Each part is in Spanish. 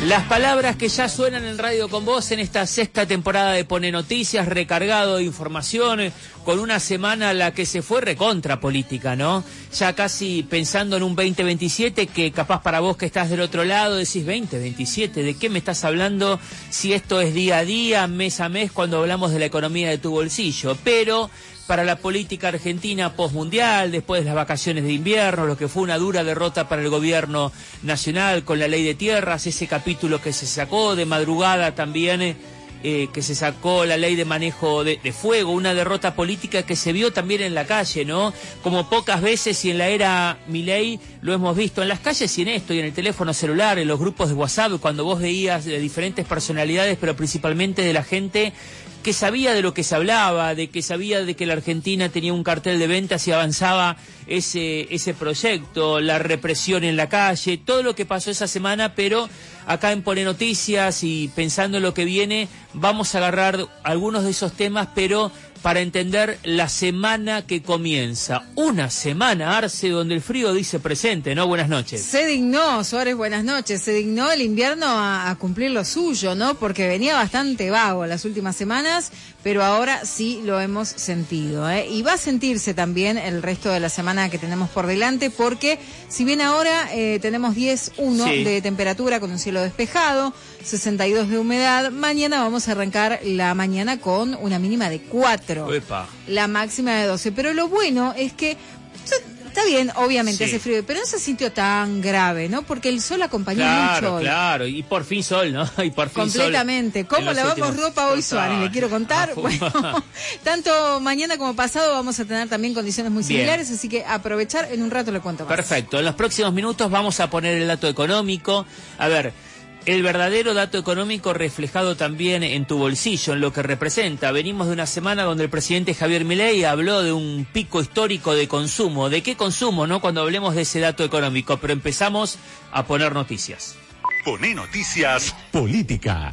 Las palabras que ya suenan en Radio con Vos en esta sexta temporada de Pone Noticias, recargado de información, con una semana a la que se fue recontra política, ¿no? Ya casi pensando en un 2027 que capaz para vos que estás del otro lado decís 2027, ¿de qué me estás hablando si esto es día a día, mes a mes, cuando hablamos de la economía de tu bolsillo? Pero para la política argentina postmundial, después de las vacaciones de invierno, lo que fue una dura derrota para el gobierno nacional con la ley de tierras, ese capítulo que se sacó de madrugada también, que se sacó la ley de manejo de fuego, una derrota política que se vio también en la calle, ¿no? Como pocas veces y en la era Milei lo hemos visto en las calles y en esto, y en el teléfono celular, en los grupos de WhatsApp, cuando vos veías de diferentes personalidades, pero principalmente de la gente que sabía de lo que se hablaba, de que sabía de que la Argentina tenía un cartel de ventas y avanzaba ese proyecto, la represión en la calle, todo lo que pasó esa semana, pero acá en Pone Noticias y pensando en lo que viene, vamos a agarrar algunos de esos temas, pero para entender la semana que comienza. Una semana, Arce, donde el frío dice presente, ¿no? Buenas noches. Se dignó, Suárez, buenas noches. Se dignó el invierno a cumplir lo suyo, ¿no? Porque venía bastante vago las últimas semanas, pero ahora sí lo hemos sentido, ¿eh? Y va a sentirse también el resto de la semana que tenemos por delante, porque si bien ahora tenemos 10,1 de temperatura con un cielo despejado, 62 de humedad, mañana vamos a arrancar la mañana con una mínima de 4. Uepa. La máxima de 12, pero lo bueno es que está bien, obviamente hace frío, pero no se sintió tan grave, ¿no? Porque el sol acompañó mucho hoy. Claro, y por fin sol, ¿no? Y por fin completamente. Sol. ¿Cómo lavamos ropa hoy, Suárez? Le quiero contar. Bueno, tanto mañana como pasado vamos a tener también condiciones muy similares, así que aprovechar, en un rato le cuento más. Perfecto, en los próximos minutos vamos a poner el dato económico. A ver, el verdadero dato económico reflejado también en tu bolsillo, en lo que representa. Venimos de una semana donde el presidente Javier Milei habló de un pico histórico de consumo. ¿De qué consumo, no? Cuando hablemos de ese dato económico. Pero empezamos a poner noticias. Poné Noticias Política.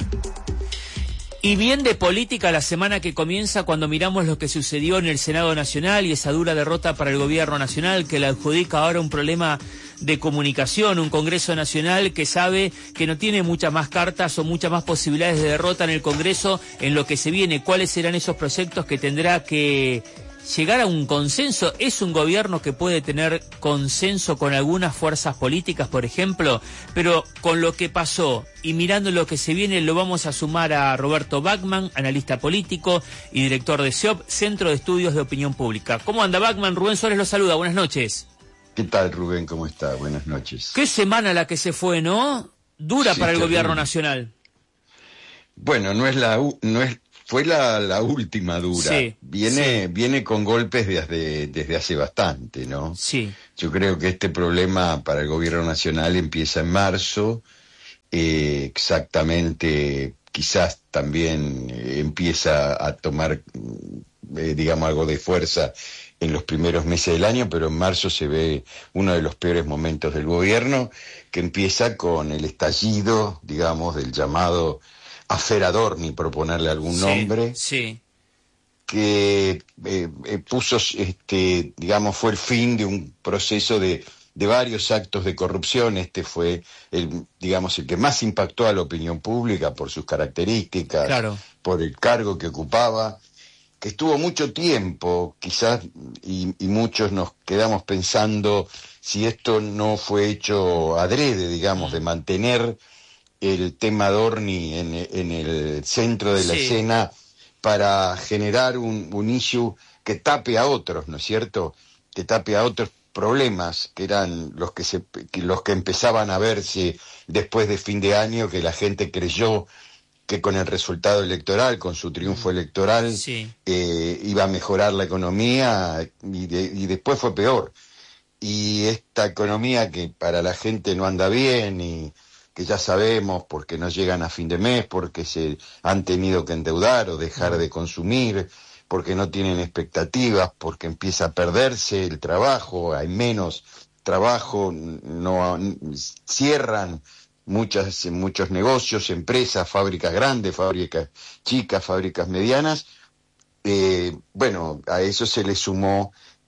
Y bien de política la semana que comienza cuando miramos lo que sucedió en el Senado Nacional y esa dura derrota para el gobierno nacional que le adjudica ahora un problema de comunicación, un Congreso Nacional que sabe que no tiene muchas más cartas o muchas más posibilidades de derrota en el Congreso en lo que se viene. ¿Cuáles serán esos proyectos que tendrá que llegar a un consenso? ¿Es un gobierno que puede tener consenso con algunas fuerzas políticas, por ejemplo? Pero con lo que pasó y mirando lo que se viene, lo vamos a sumar a Roberto Bachmann, analista político y director de CEOP, Centro de Estudios de Opinión Pública. ¿Cómo anda, Bachmann? Rubén Suárez lo saluda, buenas noches. ¿Qué tal, Rubén? ¿Cómo está? Buenas noches. Qué semana la que se fue, ¿no? Dura para el gobierno nacional. Bueno, fue la última dura. Sí, viene con golpes desde hace bastante, ¿no? Sí. Yo creo que este problema para el gobierno nacional empieza en marzo, exactamente, quizás también empieza a tomar, digamos, algo de fuerza en los primeros meses del año, pero en marzo se ve uno de los peores momentos del gobierno, que empieza con el estallido, digamos, del llamado Affaire Adorni, por ponerle algún nombre, que puso, digamos, fue el fin de un proceso de varios actos de corrupción. Este fue el que más impactó a la opinión pública por sus características, por el cargo que ocupaba, que estuvo mucho tiempo, quizás, y muchos nos quedamos pensando si esto no fue hecho adrede, digamos, de mantener el tema Adorni en el centro de la escena para generar un issue que tape a otros, ¿no es cierto? Que tape a otros problemas que eran los que empezaban a verse después de fin de año, que la gente creyó que con el resultado electoral, con su triunfo electoral, iba a mejorar la economía y después fue peor. Y esta economía que para la gente no anda bien y que ya sabemos porque no llegan a fin de mes, porque se han tenido que endeudar o dejar de consumir, porque no tienen expectativas, porque empieza a perderse el trabajo, hay menos trabajo, no cierran muchos negocios, empresas, fábricas grandes, fábricas chicas, fábricas medianas. Bueno, a eso se le sumó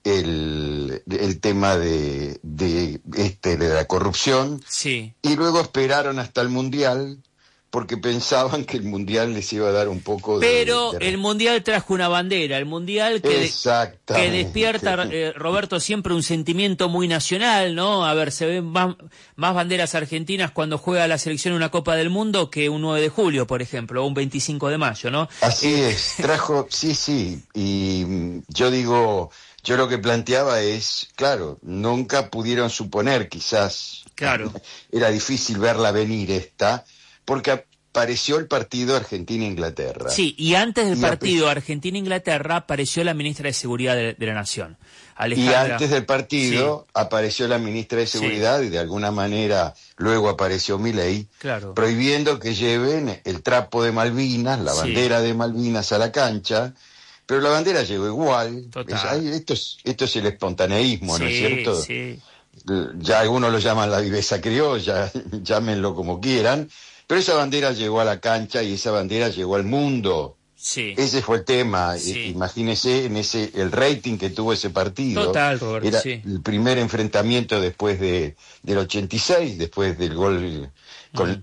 el tema de la corrupción, Sí. y luego esperaron hasta el Mundial porque pensaban que el Mundial les iba a dar un poco Pero el Mundial trajo una bandera, el Mundial que Exactamente. despierta, Roberto, siempre un sentimiento muy nacional, ¿no? A ver, se ven más banderas argentinas cuando juega la selección una Copa del Mundo que un 9 de julio, por ejemplo, o un 25 de mayo, ¿no? Así es, trajo, sí, y yo lo que planteaba es, claro, nunca pudieron suponer, quizás, Claro. era difícil verla venir porque apareció el partido Argentina-Inglaterra. Sí, y antes del partido Argentina-Inglaterra apareció la ministra de Seguridad de la Nación, Alejandra. Y antes del partido apareció la ministra de Seguridad y de alguna manera luego apareció Milei, Claro. prohibiendo que lleven el trapo de Malvinas, la bandera de Malvinas a la cancha, pero la bandera llegó igual. Total. Esto es el espontaneísmo, ¿no es cierto? Sí. Ya algunos lo llaman la viveza criolla, llámenlo como quieran, pero esa bandera llegó a la cancha y esa bandera llegó al mundo. Sí. Ese fue el tema. Sí. Imagínese el rating que tuvo ese partido. Total, Roberto, Era sí. el primer enfrentamiento después del 86, después del gol con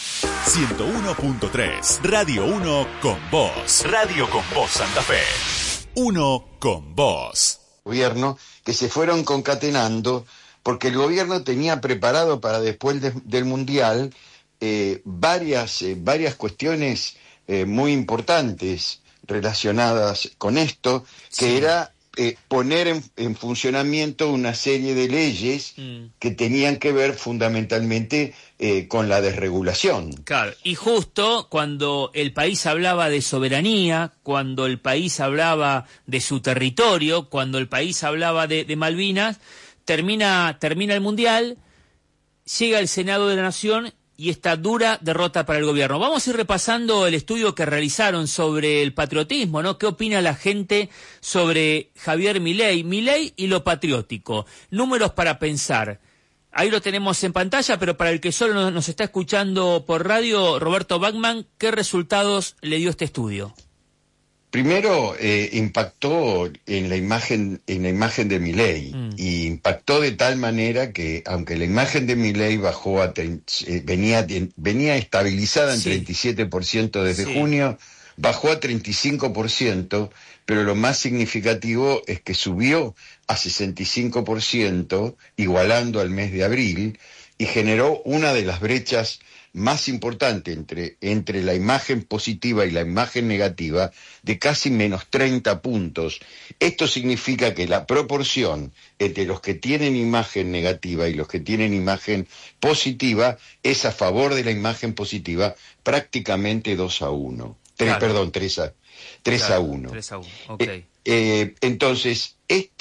101.3 Radio 1 con vos. Radio con vos Santa Fe. 1 con vos. gobierno, que se fueron concatenando porque el gobierno tenía preparado para después del Mundial varias cuestiones muy importantes relacionadas con esto, que era poner en funcionamiento una serie de leyes que tenían que ver fundamentalmente con la desregulación. Claro, y justo cuando el país hablaba de soberanía, cuando el país hablaba de su territorio, cuando el país hablaba de Malvinas, termina el Mundial, llega el Senado de la Nación y esta dura derrota para el gobierno. Vamos a ir repasando el estudio que realizaron sobre el patriotismo, ¿no? ¿Qué opina la gente sobre Javier Milei? Milei y lo patriótico. Números para pensar. Ahí lo tenemos en pantalla, pero para el que solo nos está escuchando por radio, Roberto Bachmann, ¿qué resultados le dio este estudio? Primero, impactó en la imagen de Milei, y impactó de tal manera que, aunque la imagen de Milei bajó venía estabilizada en 37% desde junio, bajó a 35%, pero lo más significativo es que subió a 65%, igualando al mes de abril, y generó una de las brechas más importante entre la imagen positiva y la imagen negativa de casi menos 30 puntos. Esto significa que la proporción entre los que tienen imagen negativa y los que tienen imagen positiva es a favor de la imagen positiva prácticamente 2-1. 3 a 1. 3-1, ok. Entonces,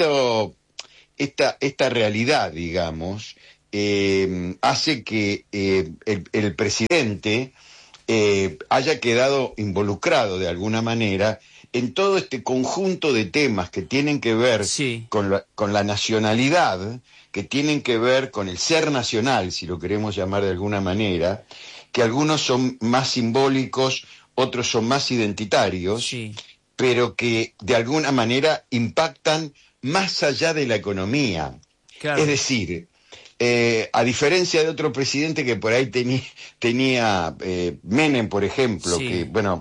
esta realidad, digamos, hace que el presidente haya quedado involucrado de alguna manera en todo este conjunto de temas que tienen que ver con la nacionalidad, que tienen que ver con el ser nacional, si lo queremos llamar de alguna manera, que algunos son más simbólicos, otros son más identitarios, pero que de alguna manera impactan más allá de la economía. Claro. Es decir, a diferencia de otro presidente que por ahí tenía Menem, por ejemplo, que, bueno,